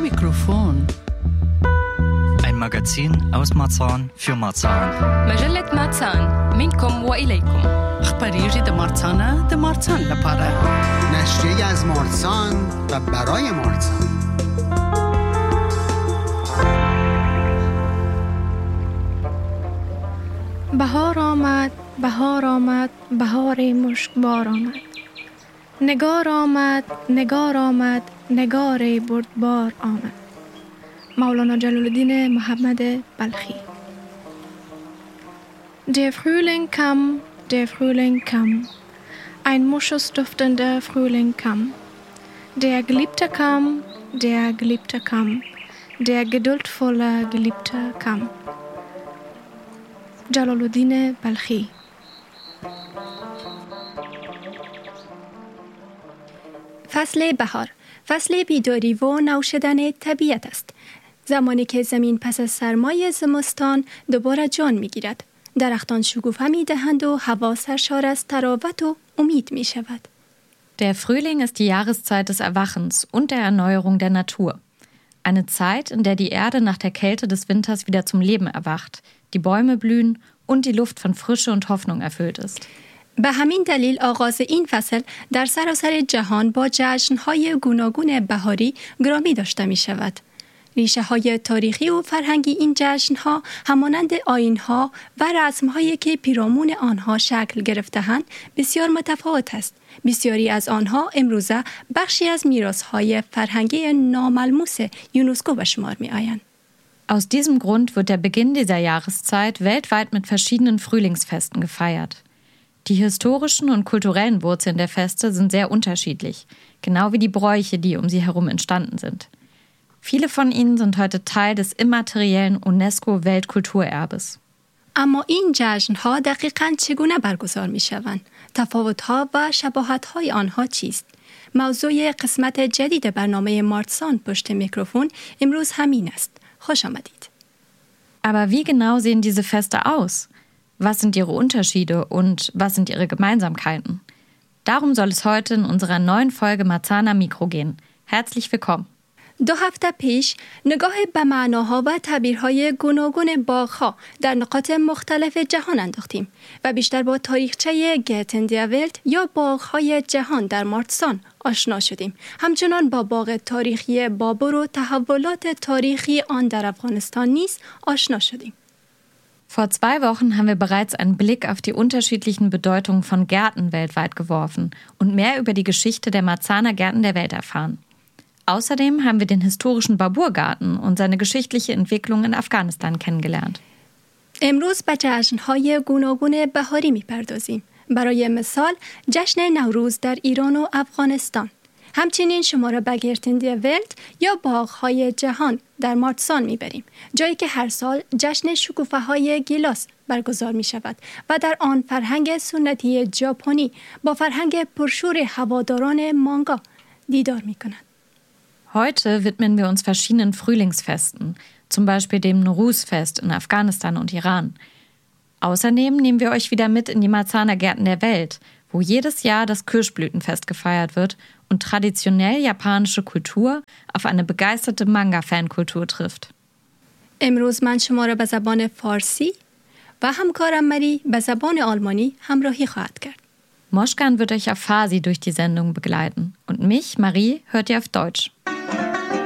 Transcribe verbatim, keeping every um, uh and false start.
Mikrofon. Ein Magazin aus Marzahn für Marzahn. مجلة مارسان منكم وإليكم. اخباریجی در مارسانه در مارسان لپاره. نشریه از مارسان و برای مارسان. بهار آمد، بهار آمد، بهار مشکبار آمد. نگار آمد، نگار آمد، نگار بردبار آمد. مولانا جلال الدین محمد بلخی. Der Frühling kam, der Frühling kam, ein moschusduftender Frühling kam. Der Geliebte kam, der Geliebte kam, der geduldvolle Geliebte kam. جلال الدین بلخی. فصل بهار، فصل بیداری و نو شدن طبیعت است. زمانی که زمین پس از سرمای زمستان دوباره جان می‌گیرد. درختان شکوفه می‌دهند و هوا سرشار از تراوت و امید می‌شود. Der Frühling ist die Jahreszeit des Erwachens und der Erneuerung der Natur. Eine Zeit, in der die Erde nach der Kälte des Winters wieder zum Leben erwacht, die Bäume blühen und die Luft von Frische und Hoffnung erfüllt ist. به همین دلیل آغاز این فصل در سراسر جهان با جشن‌های گوناگون بهاری گرامی داشته می‌شود. ریشه‌های تاریخی و فرهنگی این جشن‌ها همانند آیین‌ها و رسم‌هایی که پیرامون آنها شکل گرفته‌اند بسیار متفاوت است. بسیاری از آنها امروزه بخشی از میراث‌های فرهنگی ناملموس یونسکو به شمار می‌آیند. Aus diesem Grund wird der Beginn dieser Jahreszeit weltweit mit verschiedenen Frühlingsfesten gefeiert. Die historischen und kulturellen Wurzeln der Feste sind sehr unterschiedlich, genau wie die Bräuche, die um sie herum entstanden sind. Viele von ihnen sind heute Teil des immateriellen UNESCO-Weltkulturerbes. اما این جشن‌ها دقیقاً چگونه برگزار می‌شوند؟ تفاوت‌ها و شباهت‌های آنها چیست؟ موضوع قسمت جدید برنامه مارسان پشت میکروفون امروز همین است. خوش آمدید. Aber wie genau sehen diese Feste aus? Was sind ihre Unterschiede und was sind ihre Gemeinsamkeiten? Darum soll es heute in unserer neuen Folge Marzahn Mikro gehen. Herzlich willkommen. دو هفته پیش نگاه به معناها و تعبیرهای گوناگون باغ‌ها در نقاط مختلف جهان انداختیم و بیشتر با تاریخچه گتندیاولت یا باغ‌های جهان در مارسان آشنا شدیم. همچنان با باغ تاریخی بابر و تحولات تاریخی آن در افغانستان نیز آشنا شدیم. Vor zwei Wochen haben wir bereits einen Blick auf die unterschiedlichen Bedeutungen von Gärten weltweit geworfen und mehr über die Geschichte der Marzahner Gärten der Welt erfahren. Außerdem haben wir den historischen Babur-Garten und seine geschichtliche Entwicklung in Afghanistan kennengelernt. امروز به جشن‌های گوناگون بهاری می‌پردازیم. برای مثال جشن نوروز در ایران و افغانستان. همچنین شما را به گرتندیاولت یا باغ‌های جهان در مارسان می‌بریم، جایی که هر سال جشن شکوفه‌های گیلاس برگزار می‌شود و در آن فرهنگ سنتی ژاپنی با فرهنگ پرشور هواداران مانگا دیدار می‌کند. Heute widmen wir uns verschiedenen Frühlingsfesten, zum Beispiel dem Nowruz-Fest in Afghanistan und Iran. Außerdem nehmen wir euch wieder mit in die Marzahner Gärten der Welt, wo jedes Jahr das Kirschblütenfest gefeiert wird und traditionell japanische Kultur auf eine begeisterte Manga-Fankultur trifft. امروز من شما را به زبان فارسی و همکارم مری به زبان آلمانی همراهی خواهد کرد. Moschkan wird euch auf Farsi durch die Sendung begleiten und mich, Marie, hört ihr auf Deutsch.